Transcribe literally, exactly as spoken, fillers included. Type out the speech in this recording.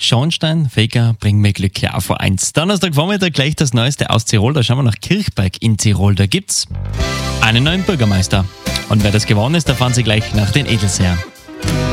Schornstein, Faker, bring mir Glück ja vor eins. Donnerstagvormittag gleich das Neueste aus Tirol. Da schauen wir nach Kirchberg in Tirol. Da gibt's einen neuen Bürgermeister. Und wer das geworden ist, erfahren Sie gleich nach den Edelsherren.